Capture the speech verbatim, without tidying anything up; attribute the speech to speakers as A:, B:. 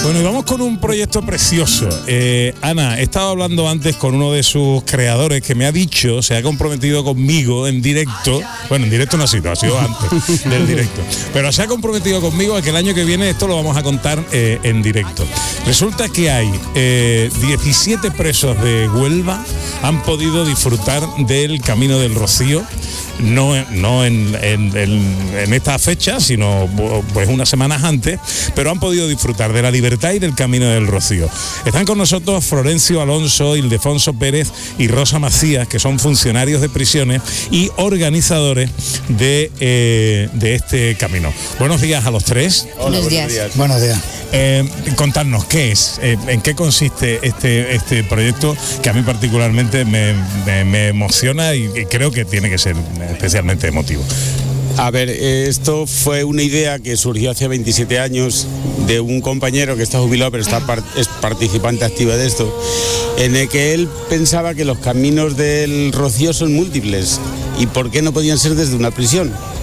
A: Bueno, y vamos con un proyecto precioso. Eh, Ana, he estado hablando antes con uno de sus creadores que me ha dicho, se ha comprometido conmigo en directo, bueno, en directo no ha sido, ha sido antes del directo, pero se ha comprometido conmigo a que el año que viene esto lo vamos a contar eh, en directo. Resulta que hay eh, diecisiete presos de Huelva han podido disfrutar del Camino del Rocío, no, no en, en, en, en esta fecha, sino pues unas semanas antes, pero han podido disfrutar de la libertad y del Camino del Rocío. Están con nosotros Florencio Alonso, Ildefonso Pérez y Rosa Macías, que son funcionarios de prisiones y organizadores de, eh, de este camino. Buenos días a los tres.
B: Hola, buenos días. días.
C: Buenos días.
A: Eh, contarnos qué es, eh, en qué consiste este, este proyecto que a mí particularmente me, me, me emociona y, y creo que tiene que ser especialmente emotivo.
B: A ver, esto fue una idea que surgió hace veintisiete años de un compañero que está jubilado pero está part- es participante activa de esto, en el que él pensaba que los caminos del Rocío son múltiples y por qué no podían ser desde una prisión.